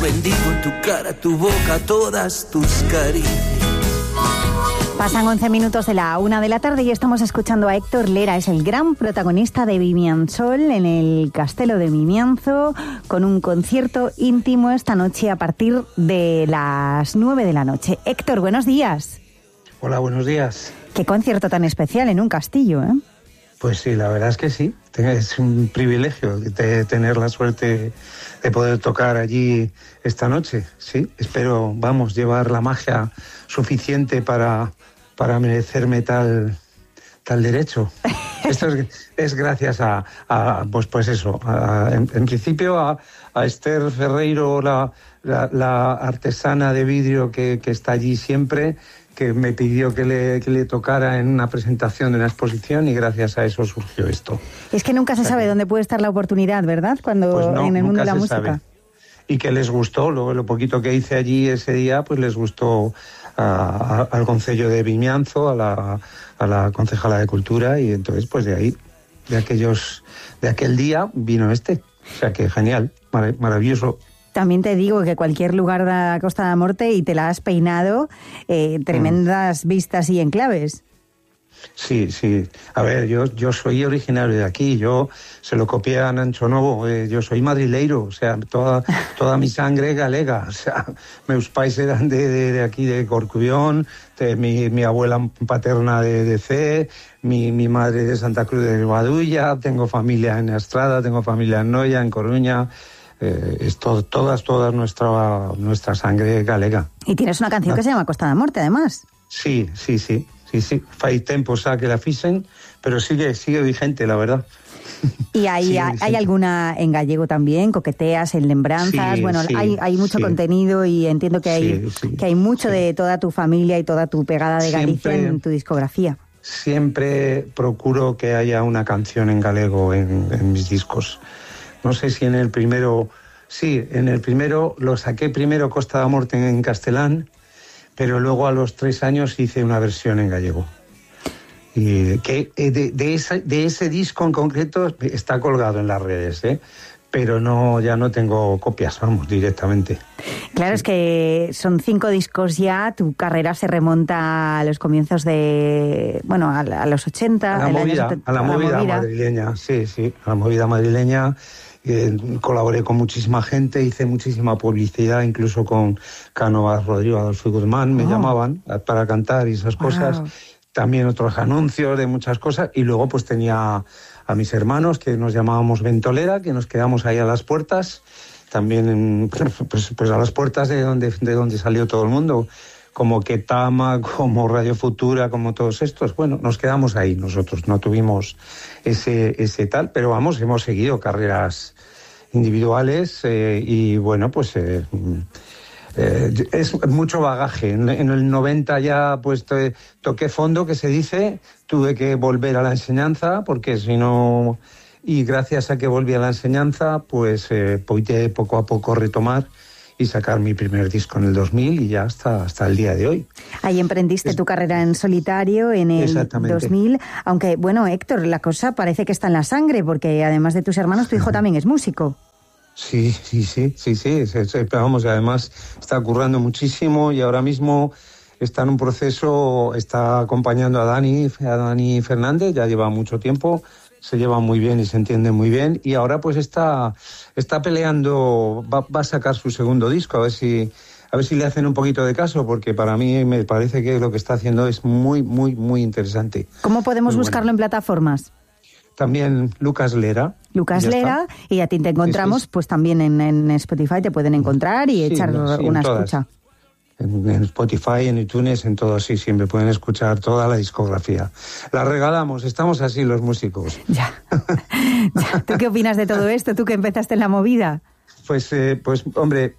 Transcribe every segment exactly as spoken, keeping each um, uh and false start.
bendigo tu cara, tu boca, todas tus caricias. Pasan once minutos de la una de la tarde y estamos escuchando a Héctor Lera. Es el gran protagonista de Vimianzol en el Castelo de Vimianzo, con un concierto íntimo esta noche a partir de las nueve de la noche. Héctor, buenos días. Hola, buenos días. Qué concierto tan especial en un castillo, ¿eh? Pues sí, la verdad es que sí. Es un privilegio de tener la suerte de poder tocar allí esta noche. Sí, espero, vamos, llevar la magia suficiente para... para merecerme tal, tal derecho. Esto es, es gracias a, a, pues, pues eso, a, en, en principio a, a Esther Ferreiro, la, la, la artesana de vidrio que, que está allí siempre, que me pidió que le, que le tocara en una presentación de una exposición y gracias a eso surgió esto. Es que nunca se sabe dónde puede estar la oportunidad, ¿verdad? Cuando pues no, en el mundo de la música. Sabe. Y que les gustó, luego lo poquito que hice allí ese día, pues les gustó a, a, al concello de Vimianzo, a la, a la concejala de Cultura, y entonces pues de ahí, de aquellos, de aquel día vino este. O sea que genial, mar, maravilloso. También te digo que cualquier lugar de la Costa da Morte y te la has peinado, eh, tremendas mm. vistas y enclaves. Sí, sí. A ver, yo, yo soy originario de aquí, yo se lo copié a Nancho Novo, eh, yo soy madrileiro, o sea, toda, toda mi sangre galega, o sea, meus pais eran de, de, de aquí, de Corcubión, de, mi, mi abuela paterna de, de C, mi, mi madre de Santa Cruz de Badulla, tengo familia en Estrada, tengo familia en Noia, en Coruña. Eh, es to, todas, todas nuestra, nuestra sangre galega. Y tienes una canción ah. que se llama Costa da Morte, además. Sí, sí, sí. Sí, sí, fai tempo xa que la fixen, pero sigue sigue vigente, la verdad. Y hay, sí, hay sí. alguna en gallego también, coqueteas, en lembranzas, sí, bueno, sí, hay, hay mucho sí. contenido y entiendo que hay, sí, sí, que hay mucho sí. de toda tu familia y toda tu pegada de Galicia siempre, en tu discografía. Siempre procuro que haya una canción en galego en, en mis discos. No sé si en el primero, sí, en el primero lo saqué primero Costa da Morte en, en castelán, pero luego a los tres años hice una versión en gallego. Y que de, de, esa, de ese disco en concreto está colgado en las redes, ¿eh? Pero no, ya no tengo copias, vamos, directamente. Claro, sí. Es que son cinco discos ya, tu carrera se remonta a los comienzos de, bueno, a, a los ochenta. A la, movida, años, a la, a la movida, movida madrileña, sí, sí, a la movida madrileña. Eh, colaboré con muchísima gente, hice muchísima publicidad, incluso con Cánovas, Rodrigo, Adolfo y Guzmán, me oh. llamaban para cantar y esas cosas. Wow. También otros anuncios de muchas cosas. Y luego pues tenía a mis hermanos, que nos llamábamos Ventolera, que nos quedamos ahí a las puertas, también en, pues, pues a las puertas de donde, de donde salió todo el mundo, como Ketama, como Radio Futura, como todos estos. Bueno, nos quedamos ahí nosotros, no tuvimos ese, ese tal, pero vamos, hemos seguido carreras individuales eh, y bueno, pues eh, eh, es mucho bagaje. En, en el noventa ya pues te, toqué fondo, que se dice, tuve que volver a la enseñanza, porque si no... Y gracias a que volví a la enseñanza, pues eh, pude poco a poco retomar y sacar mi primer disco en el dos mil y ya hasta, hasta el día de hoy. Ahí emprendiste es... tu carrera en solitario en el dos mil, aunque, bueno, Héctor, la cosa parece que está en la sangre, porque además de tus hermanos, tu hijo también es músico. Sí, sí, sí, sí, sí, sí, sí, vamos, además está currando muchísimo y ahora mismo está en un proceso, está acompañando a Dani, a Dani Fernández, ya lleva mucho tiempo, se lleva muy bien y se entiende muy bien, y ahora pues está, está peleando, va, va a sacar su segundo disco, a ver si, a ver si le hacen un poquito de caso, porque para mí me parece que lo que está haciendo es muy, muy, muy interesante. ¿Cómo podemos muy buscarlo bueno. en plataformas? También Lucas Lera. Lucas y Lera, está. Y a ti te encontramos, sí, sí. pues también en, en Spotify te pueden encontrar y sí, echar sí, una escucha. En, en Spotify, en iTunes, en todo, sí, siempre pueden escuchar toda la discografía. La regalamos, estamos así los músicos. Ya. ya. ¿Tú qué opinas de todo esto? ¿Tú que empezaste en la movida? Pues, eh, pues hombre,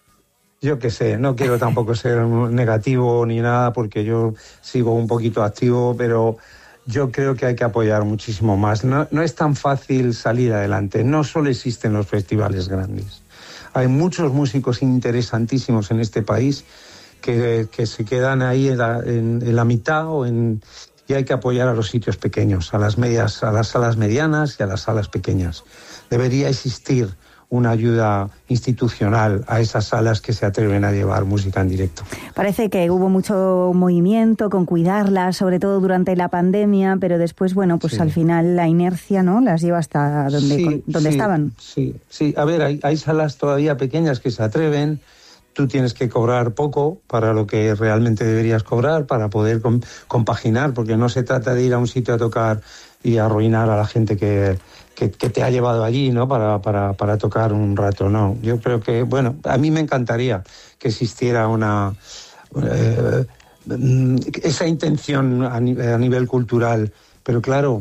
yo qué sé, no quiero tampoco ser negativo ni nada, porque yo sigo un poquito activo, pero yo creo que hay que apoyar muchísimo más. No, no es tan fácil salir adelante, no solo existen los festivales grandes. Hay muchos músicos interesantísimos en este país que, que se quedan ahí en la, en, en la mitad o en, y hay que apoyar a los sitios pequeños, a las medias, a las salas medianas y a las salas pequeñas. Debería existir una ayuda institucional a esas salas que se atreven a llevar música en directo. Parece que hubo mucho movimiento con cuidarlas, sobre todo durante la pandemia, pero después, bueno, pues sí. al final la inercia, ¿no?, las lleva hasta donde, sí, con, donde sí, estaban. Sí, sí. A ver, hay, hay salas todavía pequeñas que se atreven. Tú tienes que cobrar poco para lo que realmente deberías cobrar para poder com- compaginar, porque no se trata de ir a un sitio a tocar y arruinar a la gente que... Que, que te ha llevado allí, ¿no?, para, para, para tocar un rato, ¿no? Yo creo que, bueno, a mí me encantaría que existiera una... Eh, esa intención a, ni, a nivel cultural, pero claro,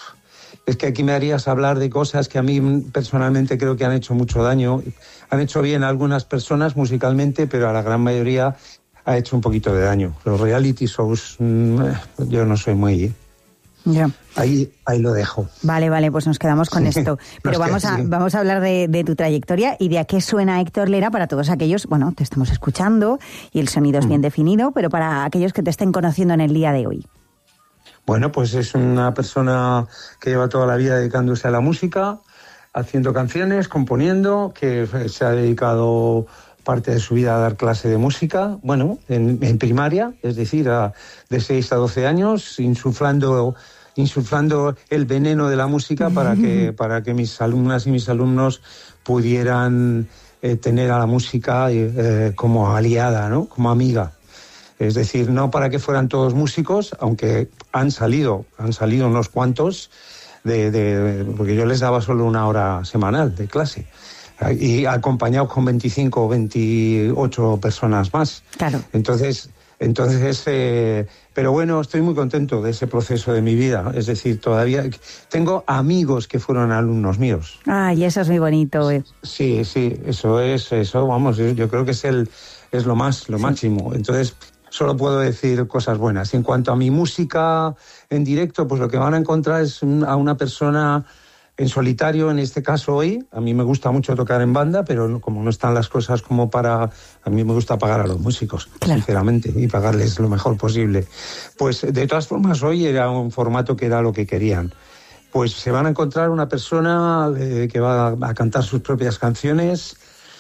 es que aquí me harías hablar de cosas que a mí personalmente creo que han hecho mucho daño. Han hecho bien a algunas personas musicalmente, pero a la gran mayoría ha hecho un poquito de daño. Los reality shows, yo no soy muy... Ya. Ahí, ahí lo dejo. Vale, vale, pues nos quedamos con sí, esto. Pero vamos a, vamos a hablar de, de tu trayectoria y de a qué suena Héctor Lera para todos aquellos, bueno, te estamos escuchando y el sonido es bien mm. definido, pero para aquellos que te estén conociendo en el día de hoy. Bueno, pues es una persona que lleva toda la vida dedicándose a la música, haciendo canciones, componiendo, que se ha dedicado parte de su vida a dar clase de música, bueno, en, en primaria, es decir, a, de seis a doce años, insuflando... insuflando el veneno de la música para que, para que mis alumnas y mis alumnos pudieran eh, tener a la música eh, como aliada, ¿no?, como amiga. Es decir, no para que fueran todos músicos, aunque han salido, han salido unos cuantos, de, de, porque yo les daba solo una hora semanal de clase, y acompañados con veinticinco o veintiocho personas más. Claro. Entonces... Entonces, eh, pero bueno, estoy muy contento de ese proceso de mi vida. Es decir, todavía tengo amigos que fueron alumnos míos. Ah, y eso es muy bonito. Eh. Sí, sí, eso es, eso, vamos, yo creo que es el, es lo más, lo sí. máximo. Entonces, solo puedo decir cosas buenas. Y en cuanto a mi música en directo, pues lo que van a encontrar es un, a una persona en solitario, en este caso hoy. A mí me gusta mucho tocar en banda, pero no, como no están las cosas como para... A mí me gusta pagar a los músicos, claro. sinceramente, y pagarles lo mejor posible. Pues de todas formas, hoy era un formato que era lo que querían. Pues se van a encontrar una persona eh, que va a, a cantar sus propias canciones,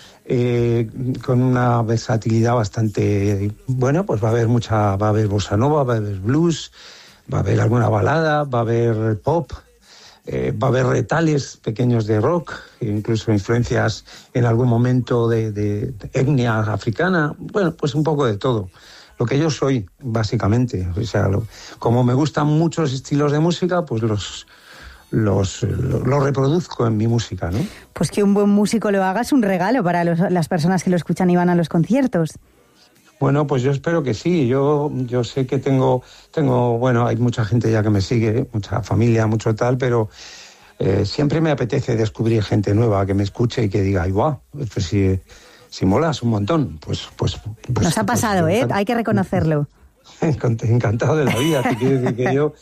eh, con una versatilidad bastante... Bueno, pues va a haber mucha... Va a haber bossa nova, va a haber blues, va a haber alguna balada, va a haber pop... Eh, va a haber retales pequeños de rock, incluso influencias en algún momento de, de, de etnia africana, bueno, pues un poco de todo. Lo que yo soy, básicamente. O sea, lo, como me gustan muchos estilos de música, pues los, los, los, los reproduzco en mi música, ¿no? Pues que un buen músico lo haga es un regalo para los, las personas que lo escuchan y van a los conciertos. Bueno, pues yo espero que sí. Yo yo sé que tengo, tengo bueno, hay mucha gente ya que me sigue, mucha familia, mucho tal, pero eh, siempre me apetece descubrir gente nueva que me escuche y que diga, ay, guau, pues si, si molas un montón, pues... pues, pues Nos ha pasado, pues, ¿eh? Hay que reconocerlo. Encantado de la vida. Te quiero decir que yo...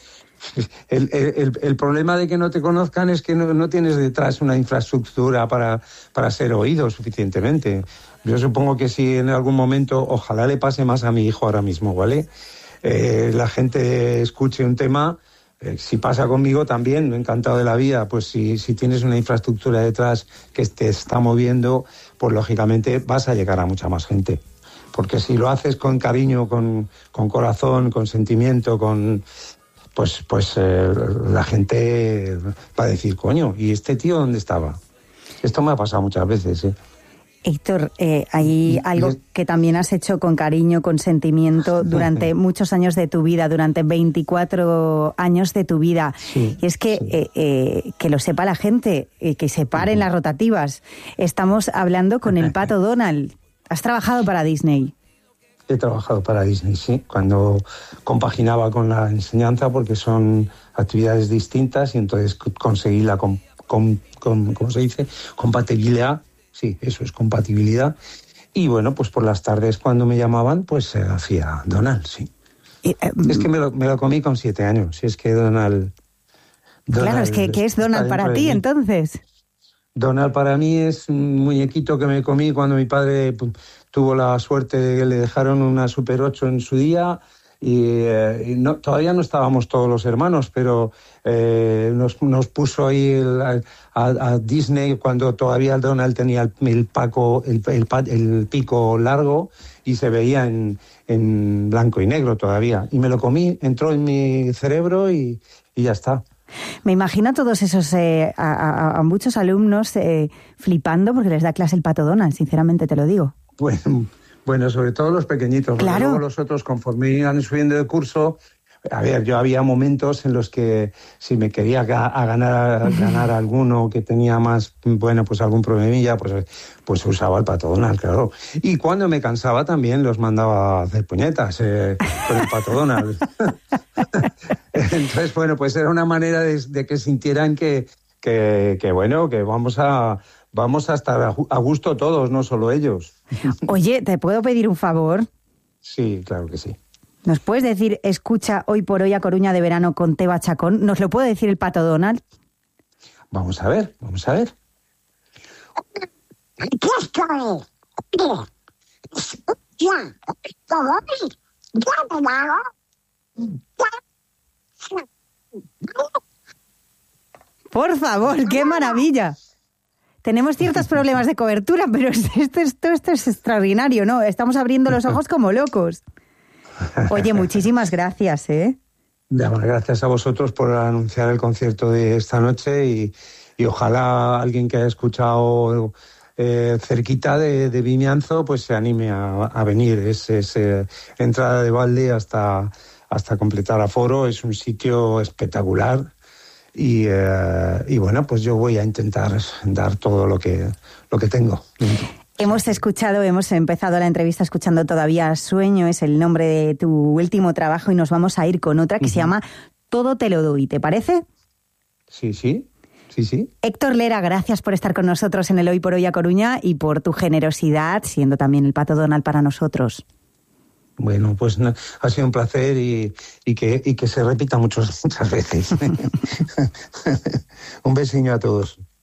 El, el, el problema de que no te conozcan es que no, no tienes detrás una infraestructura para, para ser oído suficientemente. Yo supongo que si en algún momento, ojalá le pase más a mi hijo ahora mismo, ¿vale? Eh, la gente escuche un tema, eh, si pasa conmigo también, encantado de la vida, pues si, si tienes una infraestructura detrás que te está moviendo, pues lógicamente vas a llegar a mucha más gente. Porque si lo haces con cariño, con, con corazón, con sentimiento, con... pues pues eh, la gente va a decir, coño, ¿y este tío dónde estaba? Esto me ha pasado muchas veces, ¿eh? Héctor, eh, hay algo que también has hecho con cariño, con sentimiento durante muchos años de tu vida, durante veinticuatro años de tu vida. Sí, y es que, sí. eh, eh, que lo sepa la gente, eh, que se paren uh-huh. las rotativas. Estamos hablando con el Pato Donald. ¿Has trabajado para Disney? He trabajado para Disney, sí, cuando compaginaba con la enseñanza, porque son actividades distintas y entonces conseguí la, com, com, com, ¿cómo se dice? compatibilidad. Sí, eso es compatibilidad. Y bueno, pues por las tardes cuando me llamaban, pues eh, hacía Donald, sí. Eh, eh, es que me lo, me lo comí con siete años. Si es que Donald... Donald claro, es que ¿qué es Donald para ti entonces? Donald para mí es un muñequito que me comí cuando mi padre tuvo la suerte de que le dejaron una Super ocho en su día y, eh, y no, todavía no estábamos todos los hermanos, pero eh, nos, nos puso ahí el, a, a Disney cuando todavía Donald tenía el, el, paco, el, el, el pico largo y se veía en, en blanco y negro todavía. Y me lo comí, entró en mi cerebro y, y ya está. Me imagino a todos esos, eh, a, a, a muchos alumnos eh, flipando porque les da clase el Pato Donald, sinceramente te lo digo. Bueno, bueno, sobre todo los pequeñitos, claro. Luego los otros, conforme iban subiendo de curso, a ver, yo había momentos en los que si me quería ga- a ganar, a ganar alguno que tenía más, bueno, pues algún problemilla, pues, pues usaba el Pato Donald, claro. Y cuando me cansaba también los mandaba a hacer puñetas eh, con el Pato Donald. Entonces, bueno, pues era una manera de, de que sintieran que, que, que, bueno, que vamos a, vamos a estar a gusto todos, no solo ellos. Oye, ¿te puedo pedir un favor? Sí, claro que sí. ¿Nos puedes decir, escucha hoy por hoy a Coruña de verano con Teba Chacón? ¿Nos lo puede decir el Pato Donald? Vamos a ver, vamos a ver. Por favor, qué maravilla. Tenemos ciertos problemas de cobertura, pero esto, esto, esto es extraordinario, ¿no? Estamos abriendo los ojos como locos. Oye, muchísimas gracias, ¿eh? Gracias a vosotros por anunciar el concierto de esta noche y, y ojalá alguien que haya escuchado eh, cerquita de, de Vimianzo pues se anime a, a venir. Es, es eh, entrada de balde hasta, hasta completar aforo. Es un sitio espectacular y, eh, y bueno, pues yo voy a intentar dar todo lo que, lo que tengo. Hemos escuchado, hemos empezado la entrevista escuchando Todavía Sueño, es el nombre de tu último trabajo y nos vamos a ir con otra que uh-huh. se llama Todo te lo doy, ¿te parece? Sí, sí, sí, sí. Héctor Lera, gracias por estar con nosotros en el Hoy por Hoy a Coruña y por tu generosidad, siendo también el Pato Donald para nosotros. Bueno, pues no, ha sido un placer y, y, que, y que se repita muchos, muchas veces. Un besiño a todos.